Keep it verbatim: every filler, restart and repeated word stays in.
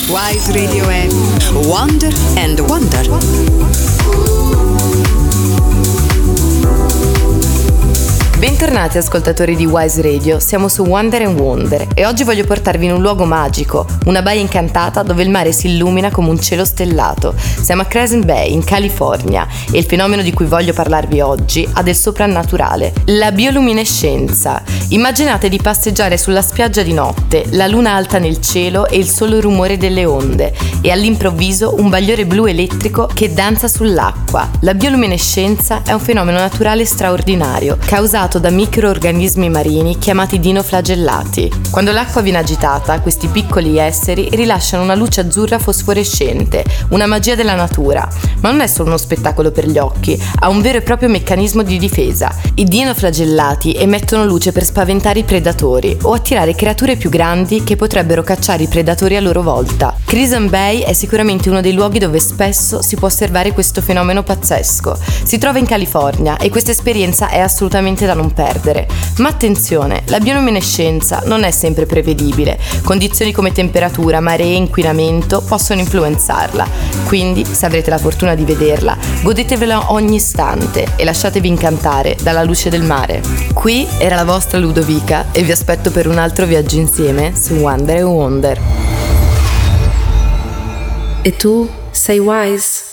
Wise Radio è Wonder and Wonder. Bentornati ascoltatori di Wise Radio, siamo su Wonder and Wonder e oggi voglio portarvi in un luogo magico, una baia incantata dove il mare si illumina come un cielo stellato. Siamo a Crescent Bay, in California, e il fenomeno di cui voglio parlarvi oggi ha del soprannaturale, la bioluminescenza. Immaginate di passeggiare sulla spiaggia di notte, la luna alta nel cielo e il solo rumore delle onde, e all'improvviso un bagliore blu elettrico che danza sull'acqua. La bioluminescenza è un fenomeno naturale straordinario, causato da microorganismi marini chiamati dinoflagellati. Quando l'acqua viene agitata, questi piccoli esseri rilasciano una luce azzurra fosforescente, una magia della natura. Ma non è solo uno spettacolo per gli occhi, ha un vero e proprio meccanismo di difesa. I dinoflagellati emettono luce per spaventare i predatori o attirare creature più grandi che potrebbero cacciare i predatori a loro volta. Crescent Bay è sicuramente uno dei luoghi dove spesso si può osservare questo fenomeno pazzesco. Si trova in California e questa esperienza è assolutamente da non perdere. Ma attenzione, la bioluminescenza non è sempre prevedibile. Condizioni come temperatura, maree e inquinamento possono influenzarla. Quindi, se avrete la fortuna di vederla, godetevela ogni istante e lasciatevi incantare dalla luce del mare. Qui era la vostra Ludovica e vi aspetto per un altro viaggio insieme su Wonder and Wonder. E tu sei wise?